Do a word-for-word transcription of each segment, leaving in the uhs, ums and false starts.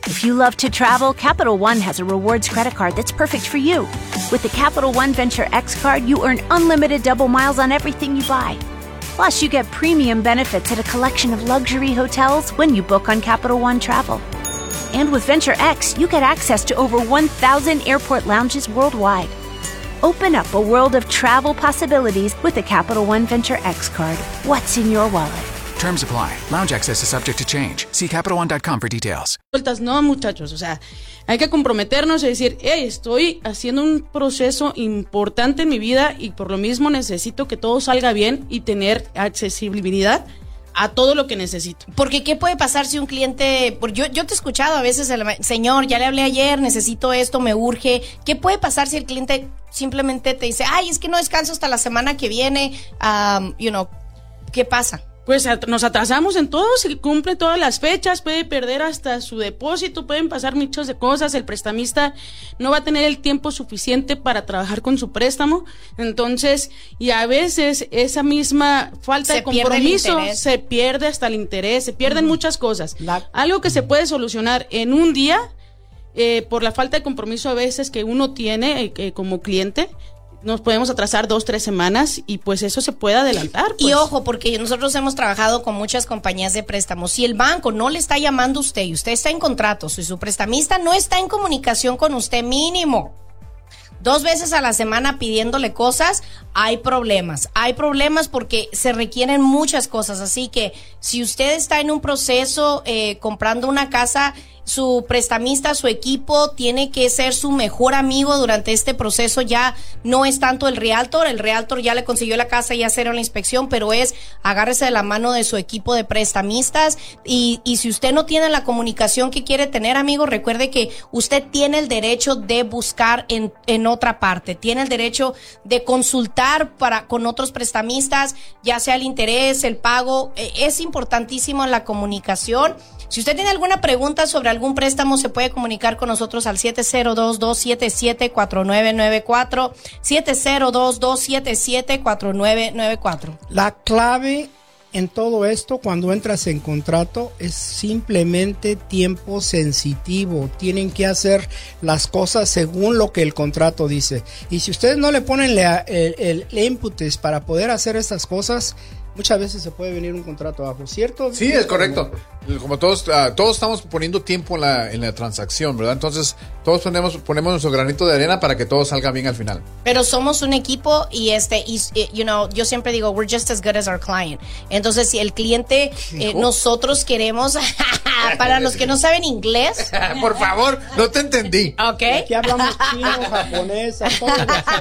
If you love to travel, Capital One has a rewards credit card that's perfect for you. With the Capital One Venture X card, you earn unlimited double miles on everything you buy. Plus, you get premium benefits at a collection of luxury hotels when you book on Capital One Travel. And with Venture X, you get access to over one thousand airport lounges worldwide. Open up a world of travel possibilities with the Capital One Venture X card. What's in your wallet? Terms apply. Lounge access is subject to change. See Capital One dot com for details. No, muchachos, o sea, hay que comprometernos y decir, hey, estoy haciendo un proceso importante en mi vida y por lo mismo necesito que todo salga bien y tener accesibilidad a todo lo que necesito. Porque ¿qué puede pasar si un cliente, yo, yo te he escuchado a veces, el, señor, ya le hablé ayer, necesito esto, me urge. ¿Qué puede pasar si el cliente simplemente te dice, ay, es que no descanso hasta la semana que viene? Um, you know, ¿qué pasa? Pues nos atrasamos en todo, si cumple todas las fechas, puede perder hasta su depósito, pueden pasar muchas de cosas, el prestamista no va a tener el tiempo suficiente para trabajar con su préstamo, entonces, y a veces esa misma falta se de compromiso se pierde hasta el interés, se pierden uh-huh. muchas cosas. La... Algo que se puede solucionar en un día, eh, por la falta de compromiso a veces que uno tiene eh, como cliente, nos podemos atrasar dos, tres semanas y pues eso se puede adelantar. Pues. Y ojo, porque nosotros hemos trabajado con muchas compañías de préstamos. Si el banco no le está llamando a usted y usted está en contrato, si su prestamista no está en comunicación con usted mínimo dos veces a la semana pidiéndole cosas, hay problemas. Hay problemas porque se requieren muchas cosas. Así que si usted está en un proceso eh, comprando una casa, su prestamista, su equipo tiene que ser su mejor amigo durante este proceso. Ya no es tanto el realtor, el realtor ya le consiguió la casa y hacer la inspección, pero es agárrese de la mano de su equipo de prestamistas y, y si usted no tiene la comunicación que quiere tener, amigo, recuerde que usted tiene el derecho de buscar en, en otra parte, tiene el derecho de consultar para, con otros prestamistas, ya sea el interés, el pago, es importantísimo la comunicación. Si usted tiene alguna pregunta sobre algún préstamo, se puede comunicar con nosotros al siete cero dos, dos siete siete, cuatro nueve nueve cuatro, siete cero dos, dos siete siete, cuatro nueve nueve cuatro. La clave en todo esto, cuando entras en contrato, es simplemente tiempo sensitivo. Tienen que hacer las cosas según lo que el contrato dice. Y si ustedes no le ponen la, el, el, el inputs para poder hacer estas cosas, muchas veces se puede venir un contrato abajo, ¿cierto? Sí, es correcto. Como todos, uh, todos estamos poniendo tiempo en la, en la transacción, ¿verdad? Entonces, todos ponemos, ponemos nuestro granito de arena para que todo salga bien al final. Pero somos un equipo y este, y, you know, yo siempre digo, we're just as good as our client. Entonces, si el cliente, eh, nosotros queremos, para los que no saben inglés. Por favor, no te entendí. Ok. Aquí hablamos chino, japonés, todo.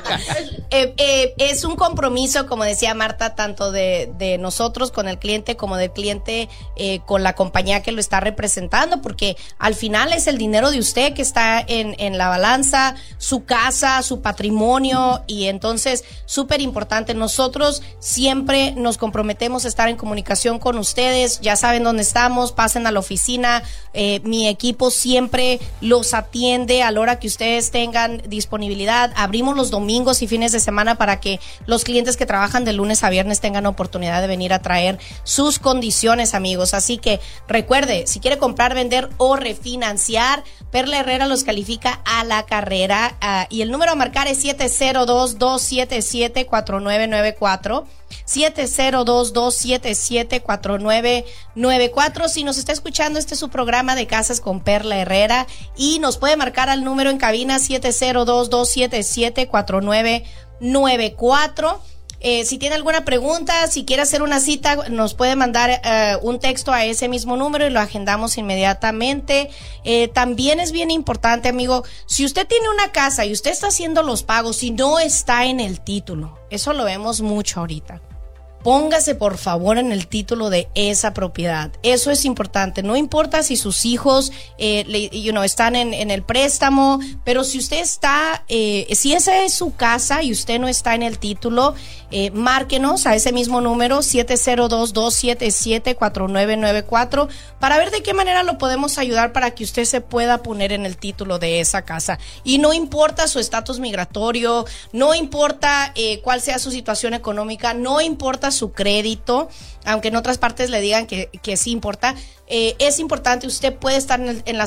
eh, eh, es un compromiso, como decía Marta, tanto de, de nosotros con el cliente como del cliente eh, con la compañía que lo está representando, porque al final es el dinero de usted que está en, en la balanza, su casa, su patrimonio, y entonces súper importante, nosotros siempre nos comprometemos a estar en comunicación con ustedes, ya saben dónde estamos, pasen a la oficina, eh, mi equipo siempre los atiende a la hora que ustedes tengan disponibilidad, abrimos los domingos y fines de semana para que los clientes que trabajan de lunes a viernes tengan oportunidad de venir a traer sus condiciones, amigos, así que recuerde, si quiere comprar, vender o refinanciar, Perla Herrera los califica a la carrera uh, y el número a marcar es siete cero dos, dos siete siete, cuatro nueve nueve cuatro, siete cero dos, dos siete siete, cuatro nueve nueve cuatro. Si nos está escuchando, este es su programa de Casas con Perla Herrera y nos puede marcar al número en cabina siete cero dos, dos siete siete, cuatro nueve nueve cuatro. Eh, si tiene alguna pregunta, si quiere hacer una cita, nos puede mandar uh, un texto a ese mismo número y lo agendamos inmediatamente. Eh, también es bien importante, amigo, si usted tiene una casa y usted está haciendo los pagos y no está en el título, eso lo vemos mucho ahorita. Póngase por favor en el título de esa propiedad. Eso es importante. No importa si sus hijos eh, le, you know, están en, en el préstamo, pero si usted está, eh, si esa es su casa y usted no está en el título, eh, márquenos a ese mismo número siete cero dos, dos siete siete, cuatro nueve nueve cuatro para ver de qué manera lo podemos ayudar para que usted se pueda poner en el título de esa casa. Y no importa su estatus migratorio, no importa eh, cuál sea su situación económica, no importa su crédito, aunque en otras partes le digan que, que sí importa, eh, es importante, usted puede estar en, el, en la